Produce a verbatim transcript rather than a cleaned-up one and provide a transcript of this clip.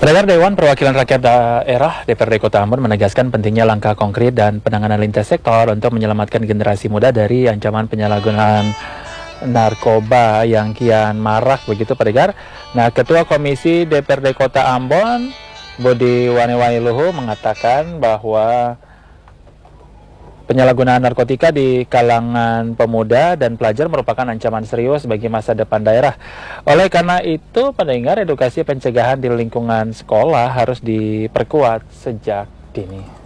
Pendengar Dewan Perwakilan Rakyat Daerah D P R D Kota Ambon menegaskan pentingnya langkah konkret dan penanganan lintas sektor untuk menyelamatkan generasi muda dari ancaman penyalahgunaan narkoba yang kian marak, begitu pendengar. Nah, Ketua Komisi D P R D Kota Ambon Budi Waniwaniluhu mengatakan bahwa penyalahgunaan narkotika di kalangan pemuda dan pelajar merupakan ancaman serius bagi masa depan daerah. Oleh karena itu, pendengar, edukasi pencegahan di lingkungan sekolah harus diperkuat sejak dini.